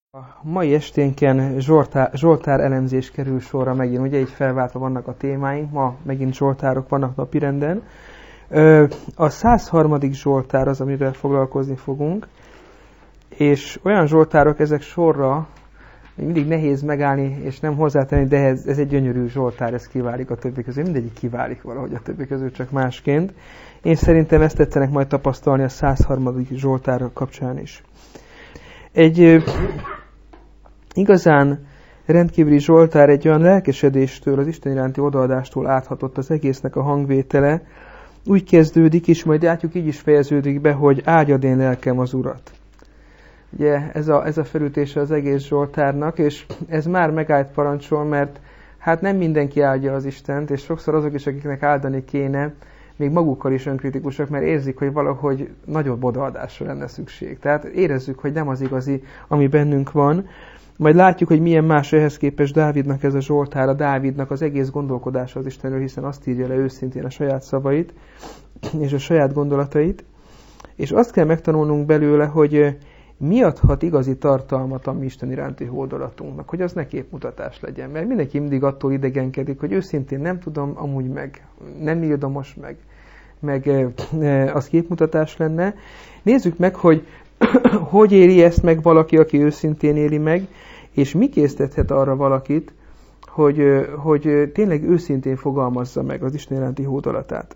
A mai esténken Zsoltár elemzés kerül sorra megint, ugye így felváltva vannak a témáink, ma megint Zsoltárok vannak napirenden. A 103. Zsoltár az, amivel foglalkozni fogunk, és olyan Zsoltárok ezek sorra, mindig nehéz megállni és nem hozzátenni, de ez egy gyönyörű Zsoltár, ez kiválik a többi közül, mindegyik kiválik valahogy a többi közül, csak másként. Én szerintem ezt tetszenek majd tapasztalni a 103. Zsoltár kapcsán is. Egy igazán rendkívüli Zsoltár, egy olyan lelkesedéstől, az Isten iránti odaadástól áthatott az egésznek a hangvétele. Úgy kezdődik, és majd látjuk, így is fejeződik be, hogy áldjad én lelkem az Urat. Ugye ez a felütése az egész Zsoltárnak, és ez már megállt parancsol, mert hát nem mindenki áldja az Istent, és sokszor azok is, akiknek áldani kéne, még magukkal is önkritikusak, mert érzik, hogy valahogy nagyobb odaadásra lenne szükség. Tehát érezzük, hogy nem az igazi, ami bennünk van. Majd látjuk, hogy milyen más ehhez képest Dávidnak ez a Zsoltár, a Dávidnak az egész gondolkodása az Istenről, hiszen azt írja le őszintén a saját szavait és a saját gondolatait. És azt kell megtanulnunk belőle, hogy mi adhat igazi tartalmat a mi Isten iránti hódolatunknak, hogy az ne képmutatás legyen. Mert mindenki mindig attól idegenkedik, hogy őszintén nem tudom, amúgy meg nem illdomos, meg az képmutatás lenne. Nézzük meg, hogy hogy éli ezt meg valaki, aki őszintén éli meg, és mi késztethet arra valakit, hogy tényleg őszintén fogalmazza meg az Isten iránti hódolatát.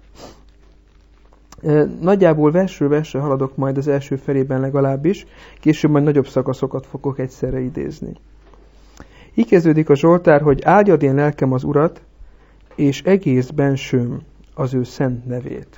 Nagyjából versről versre haladok majd az első felében legalábbis, később majd nagyobb szakaszokat fogok egyszerre idézni. Így kezdődik a Zsoltár, hogy áldjad én lelkem az Urat, és egész bensőm az ő szent nevét.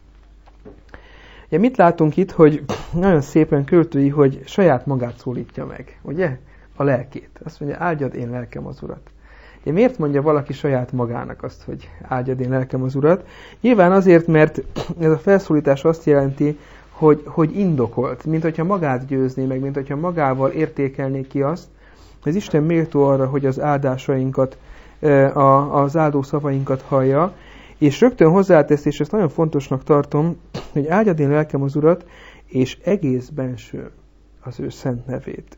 Ugye mit látunk itt, hogy nagyon szépen költői, hogy saját magát szólítja meg, ugye? A lelkét. Azt mondja, áldjad én lelkem az Urat. Ugye miért mondja valaki saját magának azt, hogy áldjad én lelkem az Urat? Nyilván azért, mert ez a felszólítás azt jelenti, hogy indokolt, mint hogyha magát győzné meg, mint hogyha magával értékelné ki azt, hogy az Isten méltó arra, hogy az áldásainkat, az áldó szavainkat hallja, és rögtön hozzátesz, és ezt nagyon fontosnak tartom, hogy áldjad én lelkem az Urat, és egész benső az ő szent nevét.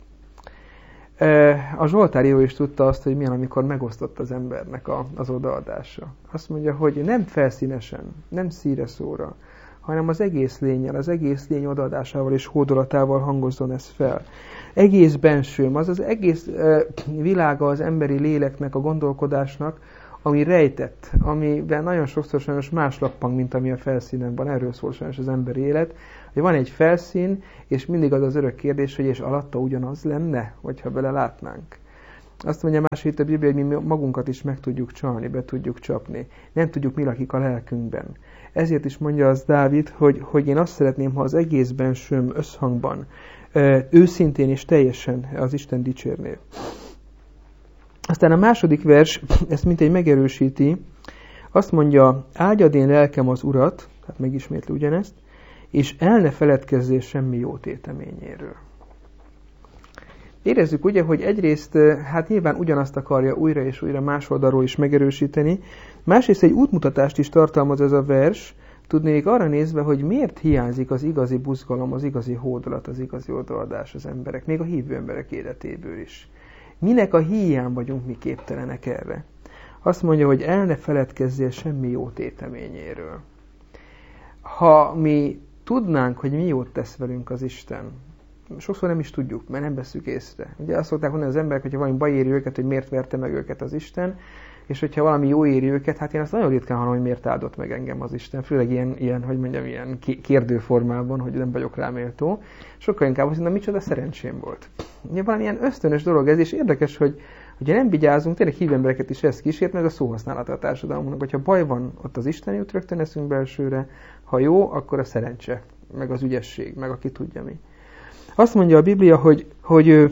A Zsoltáríró is tudta azt, hogy milyen, amikor megosztott az embernek az odaadása. Azt mondja, hogy nem felszínesen, nem szíre szóra, hanem az egész lénnyel, az egész lény odaadásával és hódolatával hangozzon ez fel. Egész bensőm, az egész világa az emberi léleknek, a gondolkodásnak, ami rejtett, amiben nagyon sokszor sajnos más lappang, mint ami a felszínen van. Erről szól sajnos az emberi élet, hogy van egy felszín, és mindig az örök kérdés, hogy és alatta ugyanaz lenne, hogyha bele látnánk. Azt mondja másik a Biblia, hogy mi magunkat is meg tudjuk csalni, be tudjuk csapni. Nem tudjuk, mi lakik a lelkünkben. Ezért is mondja az Dávid, hogy én azt szeretném, ha az egész bensőm összhangban, őszintén és teljesen az Isten dicsérné. Aztán a második vers ezt mintegy megerősíti, azt mondja, áldjad én lelkem az Urat, tehát megismétli ugyanezt, és el ne feledkezzél semmi jó téteményéről. Érezzük ugye, hogy egyrészt hát nyilván ugyanazt akarja újra és újra más oldalról is megerősíteni, másrészt egy útmutatást is tartalmaz ez a vers, tudnék arra nézve, hogy miért hiányzik az igazi buzgalom, az igazi hódolat, az igazi odaadás az emberek, még a hívő emberek életéből is. Minek a híján vagyunk mi képtelenek erre? Azt mondja, hogy el ne feledkezzél semmi jó téteményéről. Ha mi tudnánk, hogy mi jót tesz velünk az Isten, sokszor nem is tudjuk, mert nem veszük észre. Ugye azt szokták mondani az emberek, hogyha valami baj éri őket, hogy miért verte meg őket az Isten, és hogyha valami jó éri őket, hát én azt nagyon ritkán hallom, hogy miért áldott meg engem az Isten, főleg ilyen kérdőformában, hogy nem vagyok rá méltó. Sokkal inkább azt mondom, micsoda szerencsém volt. Ugye van ilyen ösztönös dolog ez, és érdekes, hogy ugye nem vigyázunk, tényleg hívő embereket is ez kísért, meg a szóhasználata a társadalmunknak. Hogyha baj van, ott az Isten jut rögtön eszünk belsőre, ha jó, akkor a szerencse, meg az ügyesség, meg aki tudja mi. Azt mondja a Biblia, hogy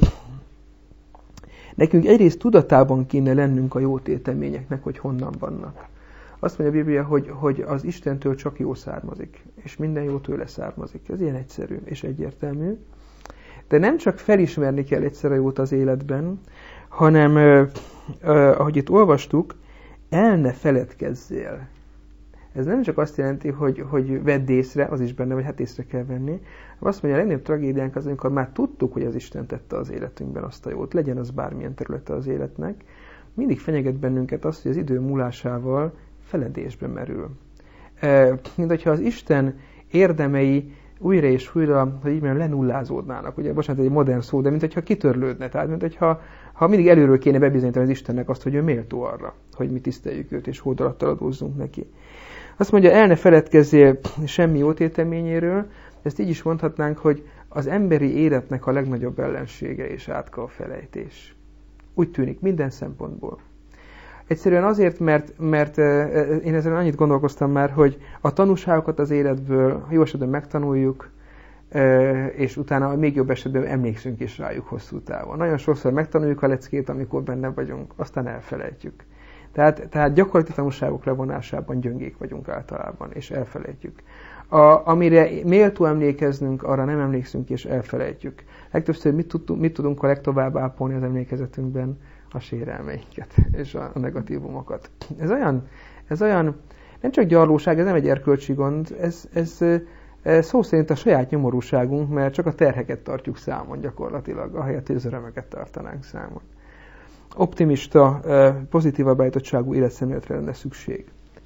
nekünk egyrészt tudatában kéne lennünk a jó téteményeknek, hogy honnan vannak. Azt mondja a Biblia, hogy az Istentől csak jó származik, és minden jó tőle származik. Ez ilyen egyszerű és egyértelmű. De nem csak felismerni kell egyszer a jót az életben, hanem, ahogy itt olvastuk, el ne feledkezzél. Ez nem csak azt jelenti, hogy vedd észre, az is benne, vagy hát észre kell venni. Azt mondja, a legnagyobb tragédiánk az, amikor már tudtuk, hogy az Isten tette az életünkben azt a jót, legyen az bármilyen területe az életnek, mindig fenyeget bennünket az, hogy az idő múlásával feledésbe merül. Mint hogyha az Isten érdemei újra és újra, hogy így mondjam, lenullázódnának. Ugye, bocsánat, egy modern szó, de mint hogyha kitörlődne. Tehát, mint hogyha mindig előről kéne bebizonyítani az Istennek azt, hogy ő méltó arra, hogy mi tiszteljük őt, és hódolattal adózzunk neki. Azt mondja, el ne feledkezzél semmi jótéteményéről, ezt így is mondhatnánk, hogy az emberi életnek a legnagyobb ellensége és átka a felejtés. Úgy tűnik, minden szempontból. Egyszerűen azért, mert én ezen annyit gondolkoztam már, hogy a tanúságokat az életből jó esetben megtanuljuk, és utána még jobb esetben emlékszünk is rájuk hosszú távon. Nagyon sokszor megtanuljuk a leckét, amikor benne vagyunk, aztán elfelejtjük. Tehát gyakorlati tanúságok levonásában gyöngék vagyunk általában, és elfelejtjük. Amire méltó emlékeznünk, arra nem emlékszünk és elfelejtjük. Legtöbbször mit tudunk a legtovább ápolni az emlékezetünkben? A sérelmeinket és a negatívumokat. Ez olyan nem csak gyarlóság, ez nem egy erkölcsi gond, ez szó szerint a saját nyomorúságunk, mert csak a terheket tartjuk számon gyakorlatilag, ahelyett, hogy az örömöket tartanánk számon. Optimista, pozitívabb állítottságú életszemléletre lenne szükség.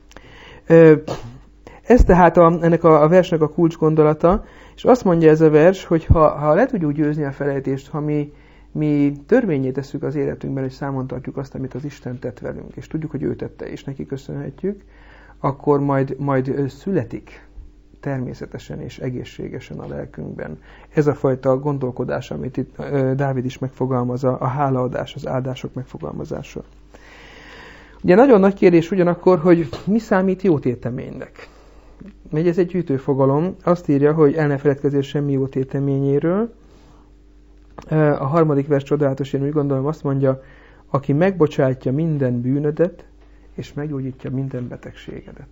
Ez tehát ennek a versnek a kulcs gondolata, és azt mondja ez a vers, hogy ha le tudjuk győzni a felejtést, ha mi törvényé tesszük az életünkben, hogy számon tartjuk azt, amit az Isten tett velünk, és tudjuk, hogy ő tette, és neki köszönhetjük, akkor majd születik természetesen és egészségesen a lelkünkben. Ez a fajta gondolkodás, amit itt Dávid is megfogalmaz, a hálaadás, az áldások megfogalmazása. Ugye nagyon nagy kérdés ugyanakkor, hogy mi számít jótéteménynek. Megy ez egy gyűjtőfogalom, azt írja, hogy el ne feledkezzél semmi jótéteményéről. A harmadik vers csodálatos, én úgy gondolom, azt mondja, aki megbocsátja minden bűnödet, és meggyógyítja minden betegségedet.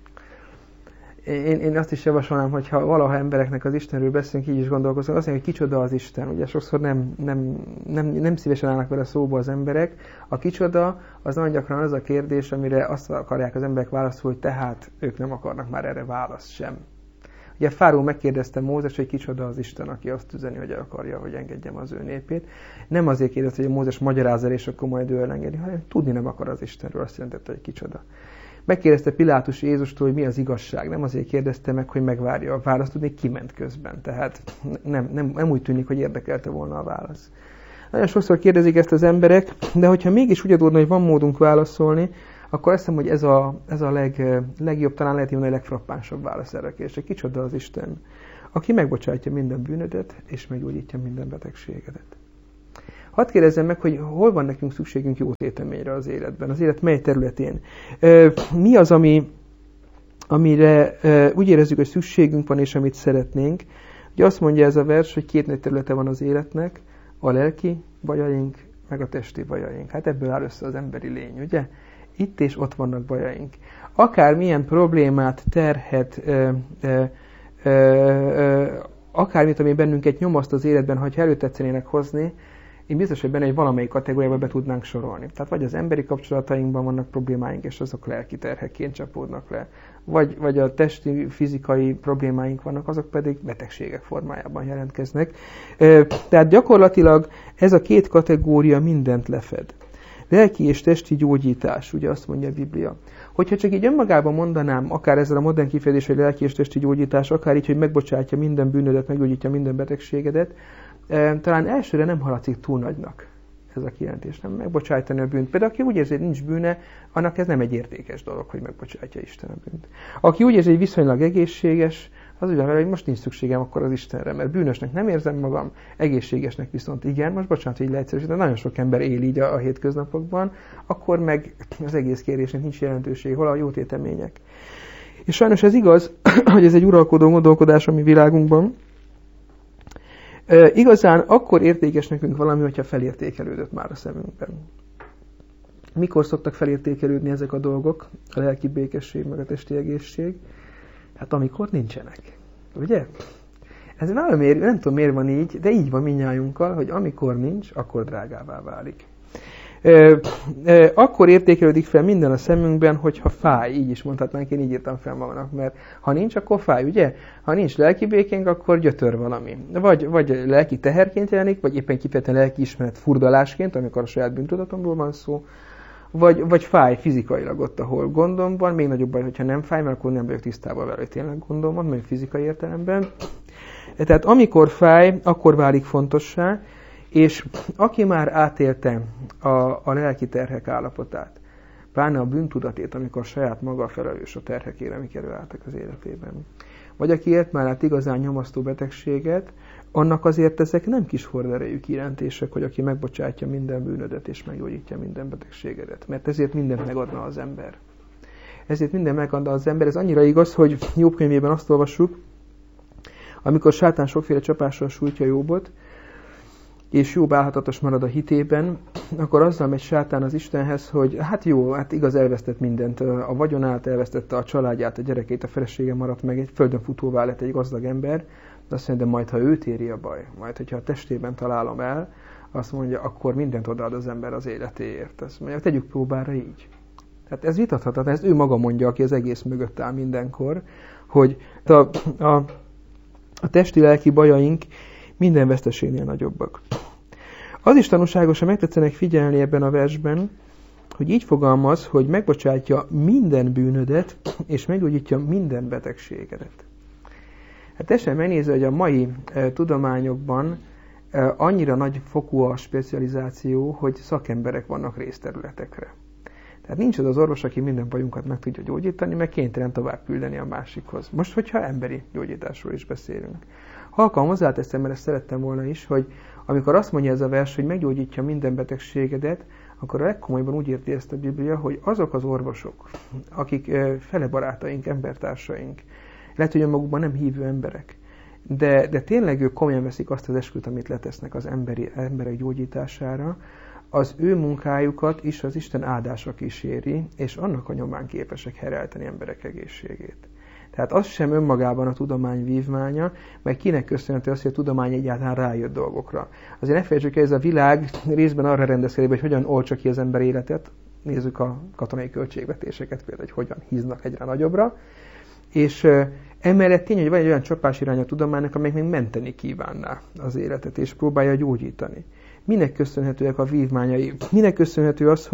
Én azt is javasolnám, hogyha valaha embereknek az Istenről beszélünk, így is gondolkozunk, azt mondja, hogy kicsoda az Isten. Ugye sokszor nem szívesen állnak vele szóba az emberek. A kicsoda az nagyon gyakran az a kérdés, amire azt akarják az emberek válaszolni, hogy tehát ők nem akarnak már erre választ sem. Ugye Fáraó megkérdezte Mózes, hogy kicsoda az Isten, aki azt üzeni, hogy akarja, hogy engedjem az ő népét. Nem azért kérdezte, hogy Mózes magyarázza, és akkor majd ő elengedi, hanem tudni nem akar az Istenről, azt jelentette, hogy kicsoda. Megkérdezte Pilátus Jézustól, hogy mi az igazság. Nem azért kérdezte meg, hogy megvárja a választ, tudni, kiment közben. Tehát nem úgy tűnik, hogy érdekelte volna a válasz. Nagyon sokszor kérdezik ezt az emberek, de hogyha mégis úgy adódna, hogy van módunk válaszolni, akkor azt hiszem, hogy ez a legjobb, talán lehet mondani, a legfrappánsabb válasz erre a kérdésre. Kicsoda az Isten, aki megbocsátja minden bűnödet, és meggyógyítja minden betegségedet. Hadd kérdezzem meg, hogy hol van nekünk szükségünk jótéteményre az életben, az élet mely területén. Mi az, amire úgy érezzük, hogy szükségünk van, és amit szeretnénk. Ugye azt mondja ez a vers, hogy két nagy területe van az életnek, a lelki bajaink, meg a testi bajaink. Hát ebből áll össze az emberi lény, ugye? Itt és ott vannak bajaink. Akármilyen problémát, terhet, akármit, ami bennünket nyomaszt az életben, ha előtetszenének hozni, én biztos, hogy benne egy valamelyik kategóriába be tudnánk sorolni. Tehát vagy az emberi kapcsolatainkban vannak problémáink, és azok lelki terhekként csapódnak le, vagy a testi, fizikai problémáink vannak, azok pedig betegségek formájában jelentkeznek. Tehát gyakorlatilag ez a két kategória mindent lefed. Lelki és testi gyógyítás, ugye azt mondja a Biblia. Hogyha csak így önmagában mondanám, akár ezzel a modern kifejezéssel, hogy lelki és testi gyógyítás, akár így, hogy megbocsátja minden bűnödet, meggyógyítja minden betegségedet, talán elsőre nem haladszik túl nagynak ez a kijelentés, nem megbocsájtani a bűnt. Például aki úgy érzi, hogy nincs bűne, annak ez nem egy értékes dolog, hogy megbocsátja Isten a bűnt. Aki úgy érzi, hogy viszonylag egészséges, az úgy van vele, hogy most nincs szükségem akkor az Istenre, mert bűnösnek nem érzem magam, egészségesnek viszont igen, most bocsánat, hogy leegyszerűsítem, nagyon sok ember él így a hétköznapokban, akkor meg az egész kérésnek nincs jelentőség, hol a jótétemények. És sajnos ez igaz, hogy ez egy uralkodó gondolkodás a mi világunkban. Igazán akkor értékes nekünk valami, hogyha felértékelődött már a szemünkben. Mikor szoktak felértékelődni ezek a dolgok, a lelki békesség, meg a testi egészség? Hát amikor nincsenek. Ugye? Ez nem tudom miért van így, de így van mindnyájunkkal, hogy amikor nincs, akkor drágává válik. Akkor értékelődik fel minden a szemünkben, hogyha fáj, így is mondhatnánk, én így írtam fel magamnak, mert ha nincs, akkor fáj, ugye? Ha nincs lelki békénk, akkor gyötör valami. Vagy lelki teherként jelenik, vagy éppen kifejezetten lelki ismeret furdalásként, amikor a saját bűntudatomról van szó, vagy fáj fizikailag ott, ahol gondom van, még nagyobb baj, hogyha nem fáj, mert akkor nem vagyok tisztában vele, hogy tényleg gondom van, mondjuk fizikai értelemben. Tehát amikor fáj, akkor válik fontossá, és aki már átélte a lelki terhek állapotát, pláne a bűntudatét, amikor saját maga felelős a terhekére, amik előálltak az életében, vagy aki élt már át igazán nyomasztó betegséget, annak azért ezek nem kis horderejű kijelentések, hogy aki megbocsátja minden bűnödet és meggyógyítja minden betegségedet. Mert ezért mindent megadna az ember. Ezért minden megadna az ember. Ez annyira igaz, hogy Jobb könyvében azt olvassuk, amikor sátán sokféle csapással sújtja Jobbot, és Jobb álhatatos marad a hitében, akkor azzal megy sátán az Istenhez, hogy hát jó, hát igaz, elvesztett mindent, a vagyonát, elvesztette a családját, a gyerekét, a felesége maradt meg, egy földön futóvá lett egy gazdag ember, de azt mondja, de majd ha őt éri a baj, majd hogyha a testében találom el, azt mondja, akkor mindent odaad az ember az életéért. Azt mondja, tegyük próbára így. Tehát ez vitathatatlan, ezt ő maga mondja, aki az egész mögött áll mindenkor, hogy a testi-lelki bajaink minden veszteségnél nagyobbak. Az is tanúságosan meg tetszenek figyelni ebben a versben, hogy így fogalmaz, hogy megbocsátja minden bűnödet, és meggyógyítja minden betegségedet. Hát teljesen megnézve, hogy a mai tudományokban annyira nagy fokú a specializáció, hogy szakemberek vannak részterületekre. Tehát nincs az orvos, aki minden bajunkat meg tudja gyógyítani, meg kénytelen tovább küldeni a másikhoz. Most, hogyha emberi gyógyításról is beszélünk. Halkan hozzáteszem, mert ezt szerettem volna is, hogy amikor azt mondja ez a vers, hogy meggyógyítja minden betegségedet, akkor a legkomolyabban úgy érti ezt a Biblia, hogy azok az orvosok, akik fele barátaink, embertársaink, lehet, hogy magukban nem hívő emberek, de tényleg ők komolyan veszik azt az esküt, amit letesznek az emberek gyógyítására, az ő munkájukat is az Isten áldása kíséri, és annak a nyomán képesek helyreállítani emberek egészségét. Tehát az sem önmagában a tudomány vívmánya, meg kinek köszönhető az, hogy a tudomány egyáltalán rájött dolgokra. Azért ne felejtsük el, ez a világ részben arra rendezkedik, hogy hogyan oltsa ki az ember életet. Nézzük a katonai költségvetéseket, például, hogy hogyan híznak egyre nagyobbra. És emellett tény, hogy van egy olyan csapásirány a tudománynak, amelyik még menteni kívánná az életet, és próbálja gyógyítani. Minek köszönhetőek a vívmányai? Minek köszönhető az,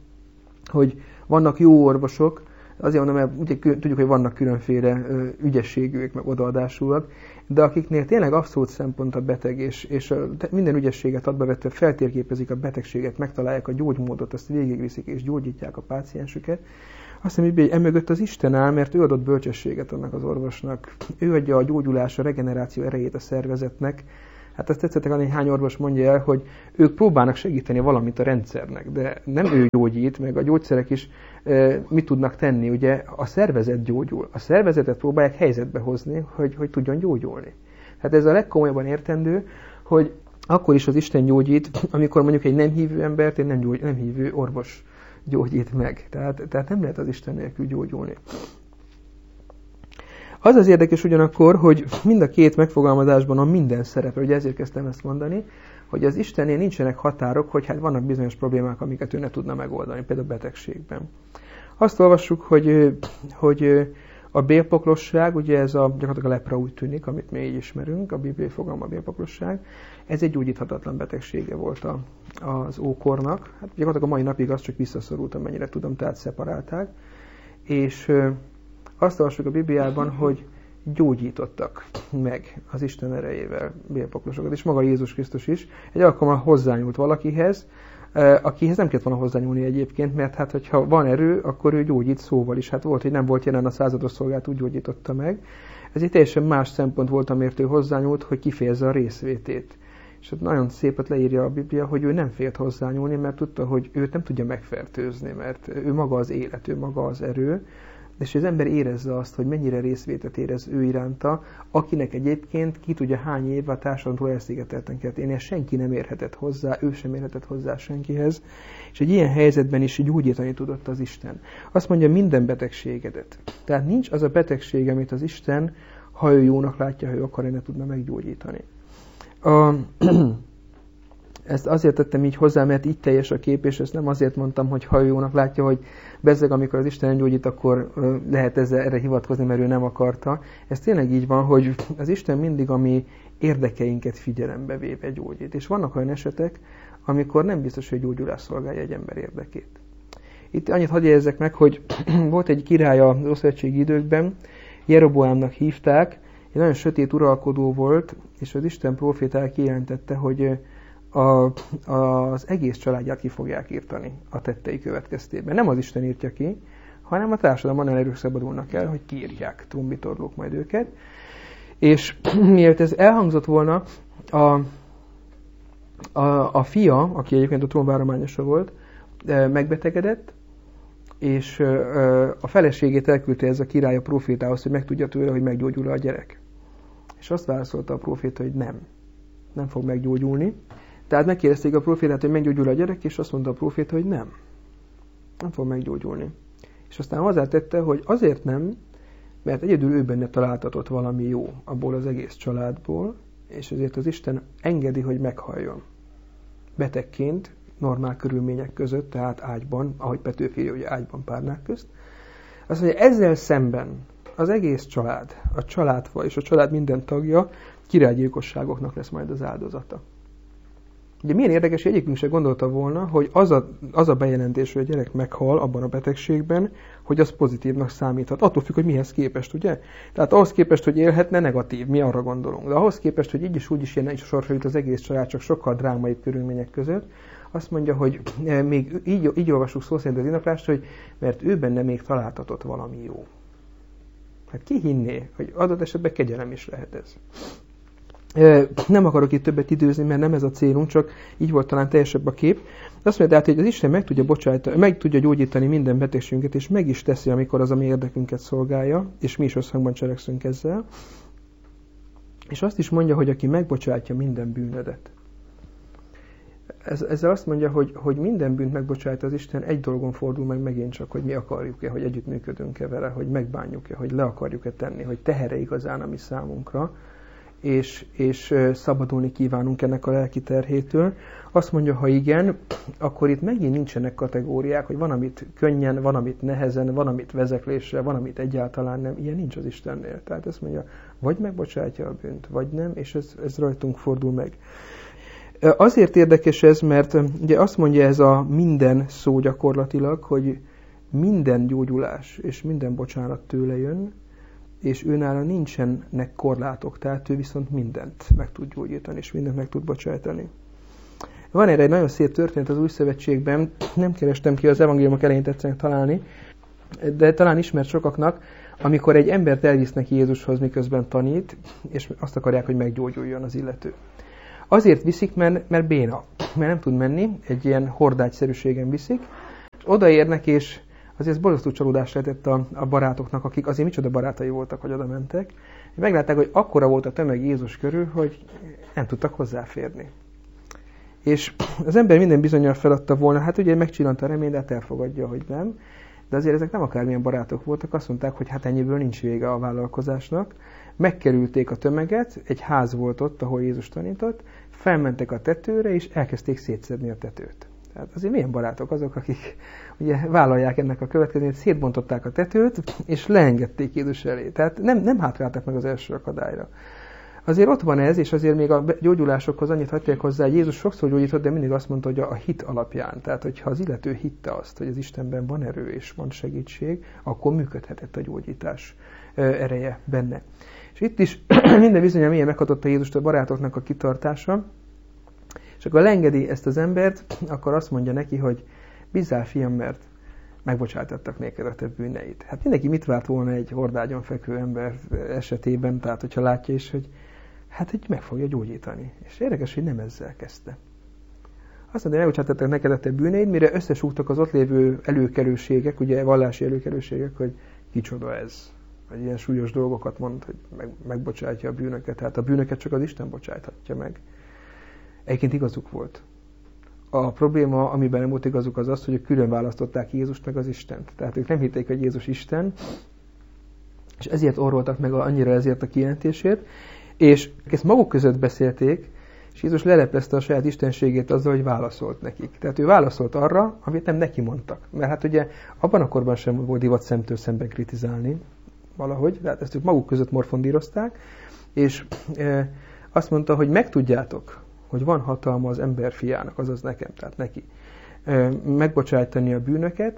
hogy vannak jó orvosok, azért mondom, mert ugye tudjuk, hogy vannak különféle ügyességűek, meg odaadásúak, de akiknél tényleg abszolút szempont a beteg, és minden ügyességet adba vetve feltérképezik a betegséget, megtalálják a gyógymódot, azt végigviszik és gyógyítják a páciensüket. Azt hiszem, hogy emögött az Isten áll, mert ő adott bölcsességet annak az orvosnak. Ő adja a gyógyulás, a regeneráció erejét a szervezetnek. Hát azt tetszettek, hogy hány orvos mondja el, hogy ők próbálnak segíteni valamit a rendszernek, de nem ő gyógyít, meg a gyógyszerek is mit tudnak tenni. Ugye a szervezet gyógyul. A szervezetet próbálják helyzetbe hozni, hogy tudjon gyógyulni. Hát ez a legkomolyabban értendő, hogy akkor is az Isten gyógyít, amikor mondjuk egy nem hívő embert, egy nem hívő orvos gyógyít meg. Tehát nem lehet az Isten nélkül gyógyulni. Az az érdekes ugyanakkor, hogy mind a két megfogalmazásban a minden szerepel, ugye ezért kezdtem ezt mondani, hogy az Istennél nincsenek határok, hogy hát vannak bizonyos problémák, amiket ő ne tudna megoldani, például betegségben. Azt olvassuk, hogy a bélpoklosság, ugye ez gyakorlatilag a lepra úgy tűnik, amit mi így ismerünk, a bibliai fogalma a bélpoklosság, ez egy gyógyíthatatlan betegsége volt az ókornak. Hát gyakorlatilag a mai napig az csak visszaszorult, amennyire tudom, tehát szeparálták. És azt olvassuk a Bibliában, hogy gyógyítottak meg az Isten erejével bélpoklosokat, és maga Jézus Krisztus is. Egy alkalommal hozzányúlt valakihez, akihez nem kellett volna hozzányúlni egyébként, mert hát, hogyha van erő, akkor ő gyógyít szóval is. Hát volt, hogy nem volt jelen a százados szolgált, úgy gyógyította meg. Ez egy teljesen más szempont volt, amiért ő hozzányúlt, hogy kifejezze a részvétét. És nagyon szépet leírja a Biblia, hogy ő nem félt hozzányúlni, mert tudta, hogy őt nem tudja megfertőzni, mert ő maga az élet, ő maga az erő, és az ember érezze azt, hogy mennyire részvétet érez ő iránta, akinek egyébként ki tudja hány év a társadalomtól elszigetelten kellett élnie, senki nem érhetett hozzá, ő sem érhetett hozzá senkihez, és egy ilyen helyzetben is gyógyítani tudott az Isten. Azt mondja, minden betegségedet. Tehát nincs az a betegség, amit az Isten, ha ő jónak látja, ha ő akar, ne tudna meggyógyítani. Ezt azért tettem így hozzá, mert így teljes a kép, és ezt nem azért mondtam, hogy ha ő jónak látja, hogy bezzeg, amikor az Isten gyógyít, akkor lehet erre hivatkozni, mert ő nem akarta. Ez tényleg így van, hogy az Isten mindig a mi érdekeinket figyelembe véve gyógyít. És vannak olyan esetek, amikor nem biztos, hogy gyógyulás szolgálja egy ember érdekét. Itt annyit hadd jegyezzek meg, hogy volt egy király az ószövetségi időkben, Jeroboámnak hívták, egy nagyon sötét uralkodó volt, és az Isten prófétája kijelentette, hogy az egész családját ki fogják írtani a tettei következtében. Nem az Isten írtja ki, hanem a társadalomban erők szabadulnak el, hogy kiírják, trombitorlók majd őket. És mielőtt ez elhangzott volna, a fia, aki egyébként a trónvárományosa volt, megbetegedett, és a feleségét elküldte ez a király a prófétához, hogy megtudja tőle, hogy meggyógyul a gyerek. És azt válaszolta a próféta, hogy nem fog meggyógyulni. Tehát megkérdezték a prófétát, hogy meggyógyul a gyerek, és azt mondta a próféta, hogy nem fog meggyógyulni. És aztán hozzátette, hogy azért nem, mert egyedül ő benne találtatott valami jó abból az egész családból, és ezért az Isten engedi, hogy meghalljon. Betegként, normál körülmények között, tehát ágyban, ahogy Petőfi írja, hogy ágyban párnák közt. Azt mondja, ezzel szemben az egész család, a családfa és a család minden tagja királygyilkosságoknak lesz majd az áldozata. Ugye milyen érdekes, hogy egyikünk se gondolta volna, hogy az a bejelentés, hogy a gyerek meghal abban a betegségben, hogy az pozitívnak számíthat. Attól függ, hogy mihez képest, ugye? Tehát ahhoz képest, hogy élhetne, negatív, mi arra gondolunk. De ahhoz képest, hogy így is úgy is ilyen sorra jut az egész család, csak sokkal drámaibb körülmények között, azt mondja, hogy még így olvassuk szó szerint az indoklást, hogy mert ő benne még találtatott valami jó. Hát ki hinné, hogy adott esetben kegyelem is lehet ez. Nem akarok itt többet időzni, mert nem ez a célunk, csak így volt talán teljesebb a kép. De azt mondja, hogy az Isten meg tudja gyógyítani minden betegségünket, és meg is teszi, amikor az a mi érdekünket szolgálja, és mi is összhangban cselekszünk ezzel. És azt is mondja, hogy aki megbocsátja minden bűnödet. Ezzel azt mondja, hogy minden bűnt megbocsát az Isten, egy dolgon fordul meg megint csak, hogy mi akarjuk-e, hogy együttműködünk-e vele, hogy megbánjuk-e, hogy le akarjuk-e tenni, hogy tehere igazán a mi számunkra, és szabadulni kívánunk ennek a lelki terhétől. Azt mondja, ha igen, akkor itt megint nincsenek kategóriák, hogy van, amit könnyen, van, amit nehezen, van, amit vezeklésre, van, amit egyáltalán nem. Ilyen nincs az Istennél. Tehát azt mondja, vagy megbocsátja a bűnt, vagy nem, és ez rajtunk fordul meg. Azért érdekes ez, mert ugye azt mondja ez a minden szó gyakorlatilag, hogy minden gyógyulás és minden bocsánat tőle jön, és őnála nincsenek korlátok, tehát ő viszont mindent meg tud gyógyítani, és mindent meg tud bocsájtani. Van erre egy nagyon szép történet az Új Szövetségben, nem kerestem ki, az evangéliumok elején tetszenek találni, de talán ismert sokaknak, amikor egy embert elvisznek Jézushoz, miközben tanít, és azt akarják, hogy meggyógyuljon az illető. Azért viszik, mert béna, mert nem tud menni, egy ilyen hordágyszerűségen viszik, és odaérnek, és azért borzasztó csalódás lehetett a barátoknak, akik azért micsoda barátai voltak, hogy oda mentek. Meglátták, hogy akkora volt a tömeg Jézus körül, hogy nem tudtak hozzáférni. És az ember minden bizonnyal feladta volna, hát ugye megcsillant a remény, de hát elfogadja, hogy nem. De azért ezek nem akármilyen barátok voltak, azt mondták, hogy hát ennyiből nincs vége a vállalkozásnak. Megkerülték a tömeget, egy ház volt ott, ahol Jézus tanított, felmentek a tetőre, és elkezdték szétszedni a tetőt. Tehát azért milyen barátok azok, akik ugye vállalják ennek a következményét, szétbontották a tetőt, és leengedték Jézus elé. Tehát nem hátráltak meg az első akadályra. Azért ott van ez, és azért még a gyógyulásokhoz annyit hagyják hozzá, hogy Jézus sokszor gyógyított, de mindig azt mondta, hogy a hit alapján. Tehát, hogyha az illető hitte azt, hogy az Istenben van erő és van segítség, akkor működhetett a gyógyítás ereje benne. És itt is minden bizonnyal milyen meghatotta Jézust a barátoknak a kitartása, és akkor leengedi ezt az embert, akkor azt mondja neki, hogy bízzál, fiam, mert megbocsátattak néked a te bűneit. Hát mindenki mit várt volna egy hordágyon fekvő ember esetében, tehát hogyha látja is, hogy hát hogy meg fogja gyógyítani. És érdekes, hogy nem ezzel kezdte. Azt mondja, megbocsátattak neked a te bűneid, mire összesúgtak az ott lévő előkelőségek, ugye vallási előkelőségek, hogy kicsoda ez. Vagy ilyen súlyos dolgokat mond, hogy megbocsátja a bűnöket. Hát a bűnöket csak az Isten bocsáthatja meg. Egyébként igazuk volt. A probléma, amiben nem volt igazuk, az az, hogy külön választották Jézust meg az Istent. Tehát ők nem hitték, hogy Jézus Isten, és ezért orroltak meg annyira ezért a kijelentését, és ezt maguk között beszélték, És Jézus leleplezte a saját istenségét azzal, hogy válaszolt nekik. Tehát ő válaszolt arra, amit nem neki mondtak. Mert hát ugye abban a korban sem volt divat szemtől szemben kritizálni valahogy, tehát ezt ők maguk között morfondírozták, és azt mondta, hogy megtudjátok, hogy van hatalma az ember fiának, azaz nekem, tehát neki, megbocsájtani a bűnöket,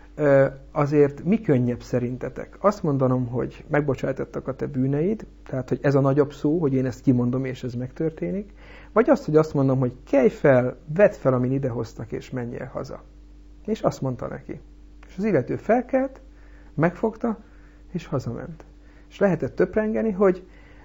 azért mi könnyebb szerintetek? Azt mondanom, hogy megbocsájtottak a te bűneid, tehát hogy ez a nagyobb szó, hogy én ezt kimondom, és ez megtörténik, vagy azt, hogy azt mondom, hogy kelj fel, vedd fel, amin idehoztak, és menj el haza. És azt mondta neki. És az illető felkelt, megfogta, és hazament. És lehetett töprengeni, hogy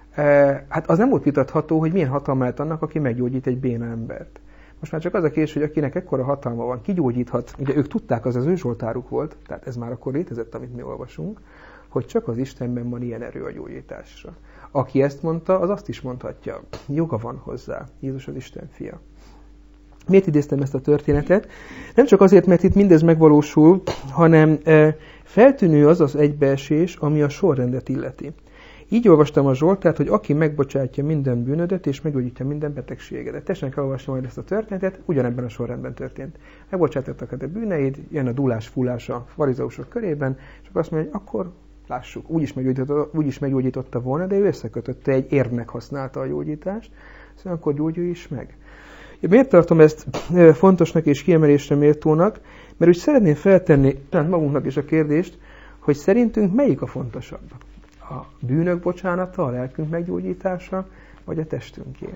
hát az nem volt vitatható, hogy milyen hatalma lehet annak, aki meggyógyít egy béna embert. Most már csak az a kérdés, hogy akinek ekkora hatalma van, kigyógyíthat, ugye ők tudták, az ő zsoltáruk volt, tehát ez már akkor létezett, amit mi olvasunk, hogy csak az Istenben van ilyen erő a gyógyításra. Aki ezt mondta, az azt is mondhatja, joga van hozzá, Jézus az Isten fia. Miért idéztem ezt a történetet? Nem csak azért, mert itt mindez megvalósul, hanem feltűnő az az egybeesés, ami a sorrendet illeti. Így olvastam a Zsoltárt, hogy aki megbocsátja minden bűnödet, és meggyógyítja minden betegségedet. Tessenek elolvasni majd ezt a történetet, ugyanebben a sorrendben történt. Megbocsátottak a te bűneid, jön a dúlás-fúlás a farizeusok körében, és akkor azt mondja, hogy akkor lássuk, úgyis meggyógyította volna, de ő összekötötte, egy érvnek használta a gyógyítást, szóval akkor gyógyulj is meg. Miért tartom ezt fontosnak és kiemelésre méltónak? Mert úgy szeretném feltenni magunknak is a kérdést, hogy szerintünk melyik a fontosabb? A bűnök bocsánata, a lelkünk meggyógyítása, vagy a testünké?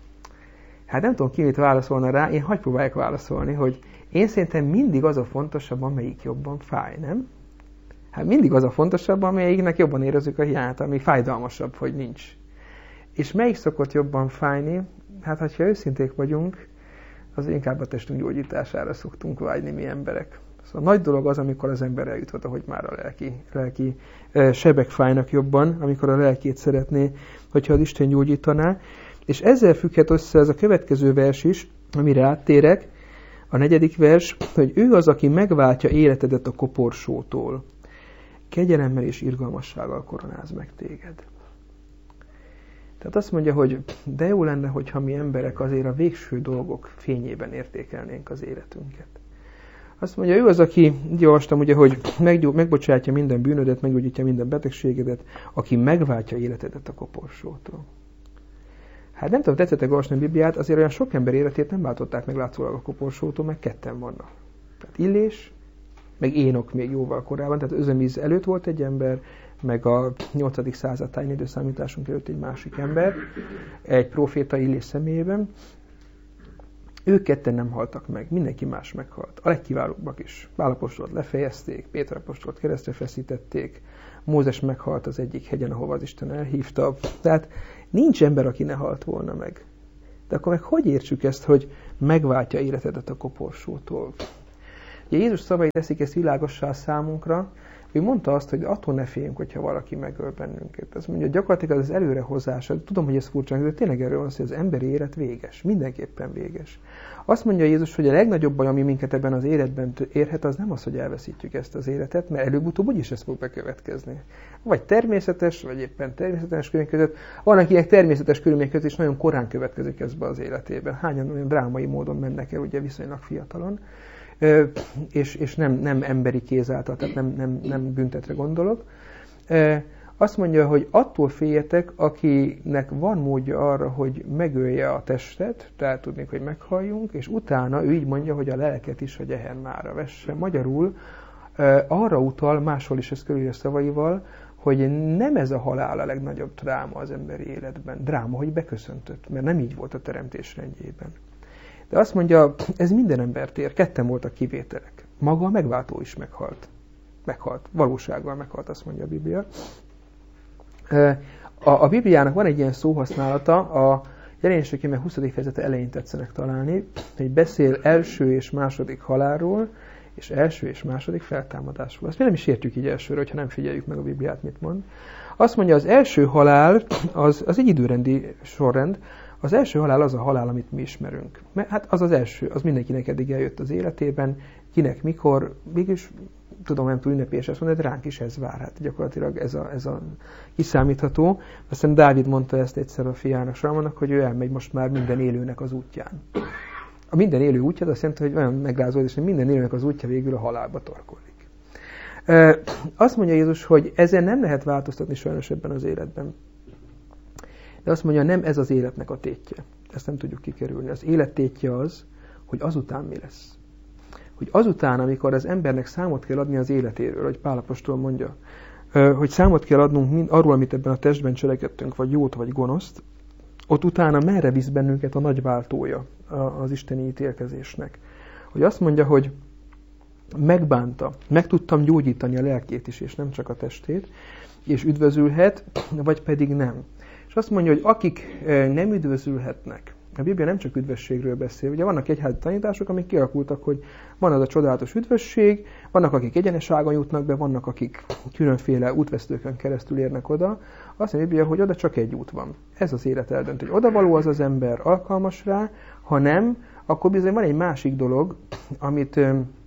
Hát nem tudom, ki mit válaszolna rá, én hadd próbálják válaszolni, hogy én szerintem mindig az a fontosabb, amelyik jobban fáj, nem? Hát mindig az a fontosabb, amelyiknek jobban érezzük a hiányát, ami fájdalmasabb, hogy nincs. És melyik szokott jobban fájni? Hát, ha őszinték vagyunk, az inkább a testünk gyógyítására szoktunk vágyni mi emberek. Szóval nagy dolog az, amikor az ember eljut oda, hogy már a lelki sebek fájnak jobban, amikor a lelkét szeretné, hogyha az Isten gyógyítaná. És ezzel függhet össze ez a következő vers is, amire áttérek, a 4. vers, hogy ő az, aki megváltja életedet a koporsótól. Kegyelemmel és irgalmassággal koronáz meg téged. Tehát azt mondja, hogy de jó lenne, hogyha mi emberek azért a végső dolgok fényében értékelnénk az életünket. Azt mondja, ő az, aki, így olvastam, ugye, hogy megbocsátja minden bűnödet, meggyógyítja minden betegségedet, aki megváltja életedet a koporsótól. Hát nem tudom, tetszettek olvasni a Bibliát, azért olyan sok ember életét nem váltották meg látszólag a koporsótól, meg ketten vannak. Tehát Illés, meg Énok még jóval korábban, tehát Özemiz előtt volt egy ember, meg a 8. század tájén időszámításunk előtt egy másik ember, egy próféta Illés személyében. Ők ketten nem haltak meg, mindenki más meghalt. A legkiválóbbak is. Pál apostolt lefejezték, Péter apostolt keresztre feszítették, Mózes meghalt az egyik hegyen, ahova az Isten elhívta. Tehát nincs ember, aki ne halt volna meg. De akkor meg hogy értsük ezt, hogy megváltja életedet a koporsótól? Ugye Jézus szavai teszik ezt világossá számunkra, ő mondta azt, hogy attól ne féljünk, hogyha valaki megöl bennünket. Azt mondja, gyakorlatilag az előrehozása, tudom, hogy ez furcsa, de tényleg erről van, hogy az emberi élet véges, mindenképpen véges. Azt mondja Jézus, hogy a legnagyobb baj, ami minket ebben az életben érhet, az nem az, hogy elveszítjük ezt az életet, mert előbb-utóbb úgyis ez fog bekövetkezni. Vagy természetes, vagy éppen természetes körülmények között. Van, akinek természetes körülmények között is nagyon korán következik ez be az életében. Hányan olyan drámai módon mennek el, ugye viszonylag fiatalon. És nem emberi kéz által, tehát nem büntetre gondolok. Azt mondja, hogy attól féljetek, akinek van módja arra, hogy megölje a testet, tehát tudnék, hogy meghalljunk, és utána ő így mondja, hogy a lelket is a Gehennára vesse. Magyarul arra utal, máshol is ez körülírja szavaival, hogy nem ez a halál a legnagyobb dráma az emberi életben. Dráma, hogy beköszöntött, mert nem így volt a teremtés rendjében. De azt mondja, ez minden embert ér, ketten voltak kivételek. Maga a megváltó is meghalt. Meghalt, valósággal meghalt, azt mondja a Biblia. A Bibliának van egy ilyen szóhasználata, a Jelenések íme 20. fejezete elején tetszenek találni, hogy beszél első és második halálról, és első és második feltámadásról. Ezt mi nem is értjük így elsőre, hogyha nem figyeljük meg a Bibliát, mit mond. Azt mondja, az első halál, az egy időrendi sorrend. Az első halál az a halál, amit mi ismerünk. Mert hát az az első, az mindenkinek eddig eljött az életében, kinek mikor, mégis tudom, nem túl ünnepélyes ezt mondani, de ránk is ez vár. Hát gyakorlatilag ez a kiszámítható. Aztán Dávid mondta ezt egyszer a fiának, Salmonnak, hogy ő elmegy most már minden élőnek az útján. A minden élő útját azt jelenti, hogy olyan megrázódás, hogy minden élőnek az útja végül a halálba torkollik. Azt mondja Jézus, hogy ezen nem lehet változtatni sajnos ebben az életben. De azt mondja, nem ez az életnek a tétje. Ezt nem tudjuk kikerülni. Az élet tétje az, hogy azután mi lesz. Hogy azután, amikor az embernek számot kell adni az életéről, hogy Pál apostol mondja, hogy számot kell adnunk arról, amit ebben a testben cselekedtünk, vagy jót, vagy gonoszt, ott utána merre visz bennünket a nagy váltója az isteni ítélkezésnek. Hogy azt mondja, hogy megbánta, meg tudtam gyógyítani a lelkét is, és nem csak a testét, és üdvözülhet, vagy pedig nem. És azt mondja, hogy akik nem üdvözülhetnek, a Biblia nem csak üdvösségről beszél, ugye vannak egyházi tanítások, amik kialakultak, hogy van az a csodálatos üdvösség, vannak akik egyenes ágon jutnak be, vannak akik különféle útvesztőkön keresztül érnek oda. Azt mondja a Biblia, hogy oda csak egy út van. Ez az élet eldönt, hogy odavaló az az ember alkalmas rá, ha nem, akkor bizony van egy másik dolog, amit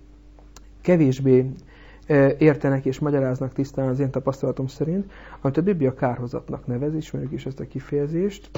kevésbé értenek és magyaráznak tisztán az én tapasztalatom szerint, amit a Biblia kárhozatnak nevez, ismerjük is ezt a kifejezést,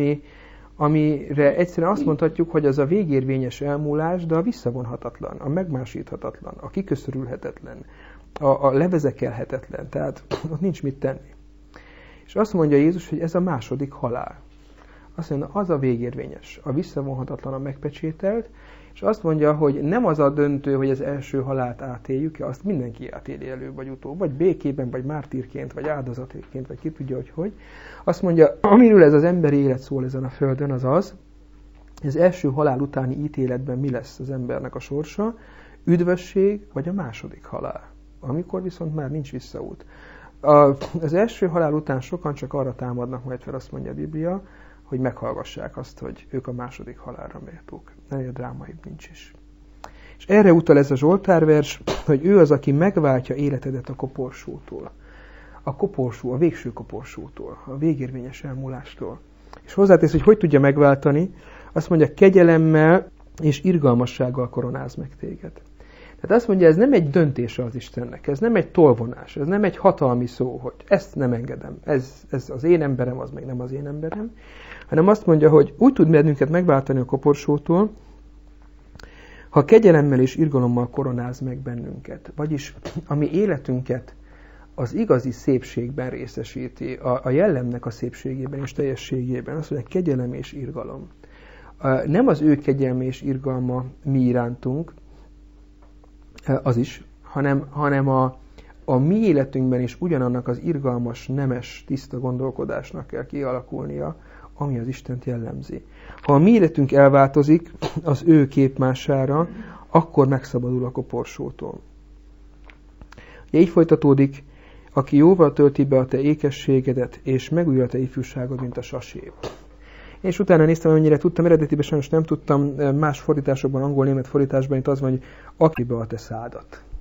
amire egyszerűen azt mondhatjuk, hogy az a végérvényes elmúlás, de a visszavonhatatlan, a megmásíthatatlan, a kiköszörülhetetlen, a levezekelhetetlen, tehát ott nincs mit tenni. És azt mondja Jézus, hogy ez a második halál. Azt mondja, az a végérvényes, a visszavonhatatlan, a megpecsételt, és azt mondja, hogy nem az a döntő, hogy az első halált átéljük, azt mindenki átéli előbb vagy utóbb, vagy békében, vagy mártírként, vagy áldozatként, vagy ki tudja, hogy. Azt mondja, amiről ez az emberi élet szól ezen a földön, az az, az első halál utáni ítéletben mi lesz az embernek a sorsa, üdvösség, vagy a második halál, amikor viszont már nincs visszaút. Az első halál után sokan csak arra támadnak majd fel, azt mondja a Biblia, hogy meghallgassák azt, hogy ők a második halálra méltók. Ennél drámaibb nincs is. És erre utal ez a Zsoltárvers, hogy ő az, aki megváltja életedet a koporsótól. A koporsó, a végső koporsótól, a végérvényes elmúlástól. És hozzátesz, hogy tudja megváltani, azt mondja, kegyelemmel és irgalmassággal koronáz meg téged. Tehát azt mondja, ez nem egy döntése az Istennek, ez nem egy tolvonás, ez nem egy hatalmi szó, hogy ezt nem engedem, ez az én emberem, az meg nem az én emberem, hanem azt mondja, hogy úgy tud bennünket megváltani a koporsótól, ha kegyelemmel és irgalommal koronáz meg bennünket. Vagyis a mi életünket az igazi szépségben részesíti, a jellemnek a szépségében és teljességében. Azt mondja, kegyelem és irgalom. Nem az ő kegyelme és irgalma mi irántunk, az is, hanem a mi életünkben is ugyanannak az irgalmas, nemes, tiszta gondolkodásnak kell kialakulnia, ami az Istent jellemzi. Ha a mi életünk elváltozik az ő képmására, akkor megszabadul a koporsótól. Ugye így folytatódik, aki jóval tölti be a te ékességedet, és megújul a te ifjúságod, mint a sasé. És utána néztem, amennyire tudtam, eredetiben sajnos nem tudtam, más fordításokban, angol-német fordításban itt az van, hogy aki be a te szádat.